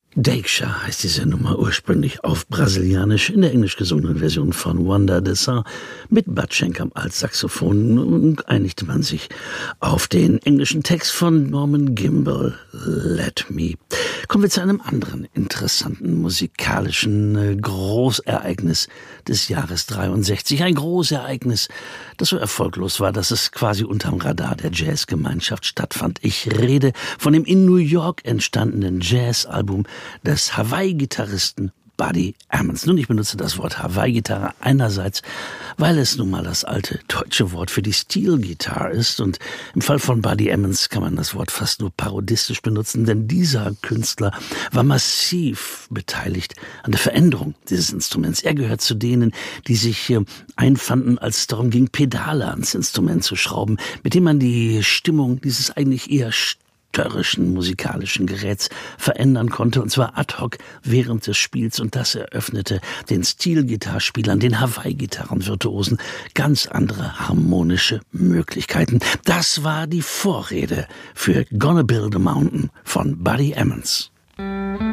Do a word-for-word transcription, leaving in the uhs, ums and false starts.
Deixa heißt diese Nummer ursprünglich auf Brasilianisch in der englisch gesungenen Version von Wanda de Sá mit Bud Shank als Saxophon. Nun einigte man sich auf den englischen Text von Norman Gimbel, Let Me. Kommen wir zu einem anderen interessanten musikalischen Großereignis des Jahres dreiundsechzig. Ein Großereignis, das so erfolglos war, dass es quasi unterm Radar der Jazzgemeinschaft stattfand. Ich rede von dem in New York entstandenen Jazzalbum des Hawaii-Gitarristen Buddy Ammons. Nun, ich benutze das Wort Hawaii-Gitarre einerseits, weil es nun mal das alte deutsche Wort für die Steel-Gitarre ist, und im Fall von Buddy Ammons kann man das Wort fast nur parodistisch benutzen, denn dieser Künstler war massiv beteiligt an der Veränderung dieses Instruments. Er gehört zu denen, die sich einfanden, als es darum ging, Pedale ans Instrument zu schrauben, mit dem man die Stimmung dieses eigentlich eher störrischen musikalischen Geräts verändern konnte, und zwar ad hoc während des Spiels, und das eröffnete den Steel-Gitarrespielern, den Hawaii-Gitarrenvirtuosen ganz andere harmonische Möglichkeiten. Das war die Vorrede für Gonna Build a Mountain von Buddy Ammons.